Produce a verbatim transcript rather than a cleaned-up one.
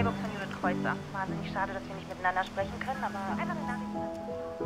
Mailbox von Judith Kreuzer. Wahnsinnig schade, dass wir nicht miteinander sprechen können, aber einfach eine Nachricht.